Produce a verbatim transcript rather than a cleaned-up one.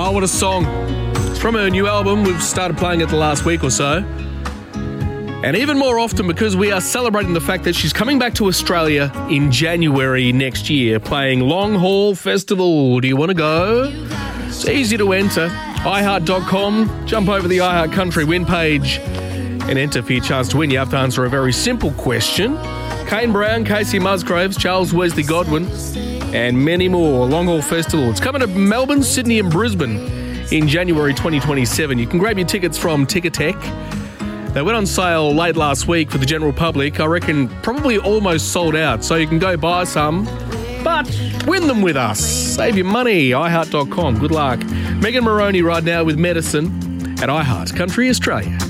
Oh, what a song. It's from her new album. We've started playing it the last week or so. And even more often because we are celebrating the fact that she's coming back to Australia in January next year, playing Long Haul Festival. Do you want to go? It's easy to enter. i heart dot com. Jump over the iHeart Country win page and enter for your chance to win. You have to answer a very simple question. Kane Brown, Casey Musgraves, Charles Wesley Godwin, and many more. Long Haul Festival. It's coming to Melbourne, Sydney and Brisbane in January twenty twenty-seven. You can grab your tickets from Ticketek. They went on sale late last week for the general public. I reckon probably almost sold out, so you can go buy some, but win them with us. Save your money, i heart dot com. Good luck. Megan Moroney right now with Medicine at iHeart Country Australia.